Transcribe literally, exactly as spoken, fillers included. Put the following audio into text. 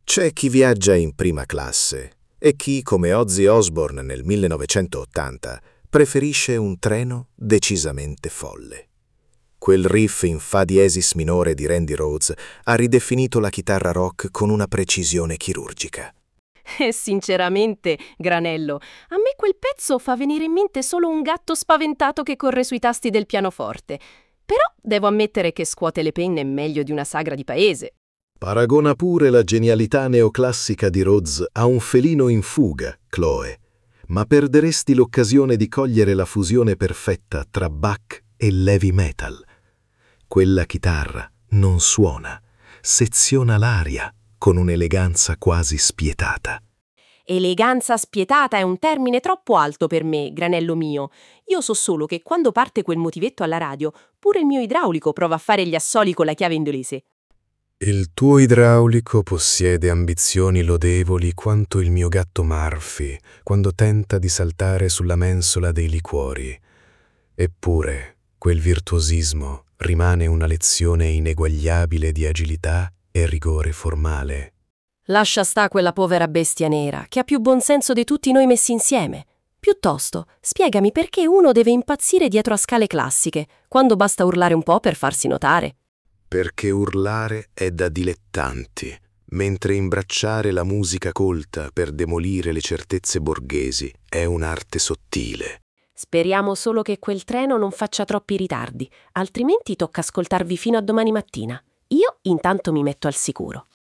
C'è chi viaggia in prima classe e chi, come Ozzy Osbourne nel millenovecentottanta, preferisce un treno decisamente folle. Quel riff in fa diesis minore di Randy Rhoads ha ridefinito la chitarra rock con una precisione chirurgica. E sinceramente, Granello, a me quel pezzo fa venire in mente solo un gatto spaventato che corre sui tasti del pianoforte. Però devo ammettere che scuote le penne meglio di una sagra di paese. Paragona pure la genialità neoclassica di Rhoads a un felino in fuga, Chloe, ma perderesti l'occasione di cogliere la fusione perfetta tra Bach e l'heavy metal. Quella chitarra non suona, seziona l'aria con un'eleganza quasi spietata. Eleganza spietata è un termine troppo alto per me, Granello mio. Io so solo che quando parte quel motivetto alla radio, pure il mio idraulico prova a fare gli assoli con la chiave inglese. Il tuo idraulico possiede ambizioni lodevoli quanto il mio gatto Murphy quando tenta di saltare sulla mensola dei liquori. Eppure, quel virtuosismo rimane una lezione ineguagliabile di agilità e rigore formale. Lascia sta quella povera bestia nera, che ha più buonsenso di tutti noi messi insieme. Piuttosto, spiegami perché uno deve impazzire dietro a scale classiche, quando basta urlare un po' per farsi notare. Perché urlare è da dilettanti, mentre imbracciare la musica colta per demolire le certezze borghesi è un'arte sottile. Speriamo solo che quel treno non faccia troppi ritardi, altrimenti tocca ascoltarvi fino a domani mattina. Io intanto mi metto al sicuro.